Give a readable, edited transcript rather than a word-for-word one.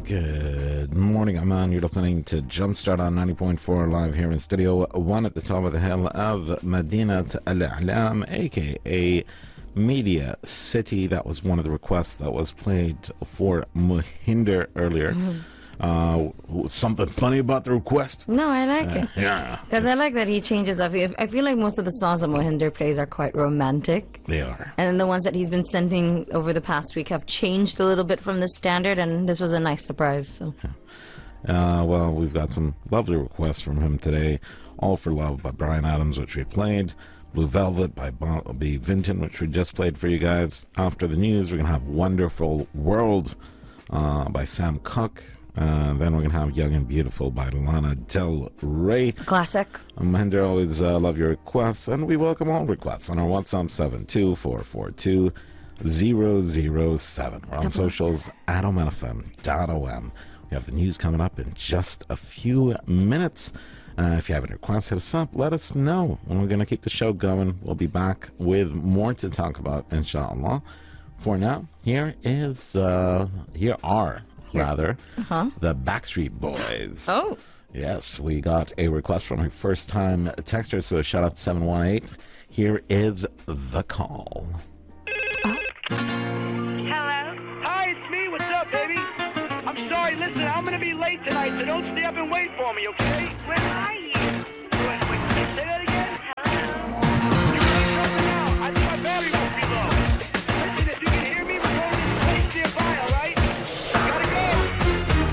Good morning, I'm on. You're listening to Jumpstart on 90.4 live here in Studio 1 at the top of the hill of Madinat Al-A'lam, a.k.a. Media City. That was one of the requests that was played for Mohinder earlier. Something funny about the request? No, I like it. Yeah. Because I like that he changes up. I feel like most of the songs that Mohinder plays are quite romantic. They are. And the ones that he's been sending over the past week have changed a little bit from the standard, and this was a nice surprise. So. Well, we've got some lovely requests from him today. All for Love by Bryan Adams, which we played. Blue Velvet by Bobby Vinton, which we just played for you guys. After the news, we're going to have Wonderful World by Sam Cooke. Then we're going to have Young and Beautiful by Lana Del Rey. Classic. Mohinder, always love your requests, and we welcome all requests on our WhatsApp 72442-007. We're on socials at OMFM.OM. We have the news coming up in just a few minutes. If you have any requests, hit us up. Let us know. And we're going to keep the show going. We'll be back with more to talk about, inshallah. For now, here are the Backstreet Boys. Oh. Yes, we got a request from a first-time texter, so shout out to 718. Here is The Call. Hello? Hi, it's me. What's up, baby? I'm sorry. Listen, I'm going to be late tonight, so don't stay up and wait for me, okay? Where are you? Wait, say that again?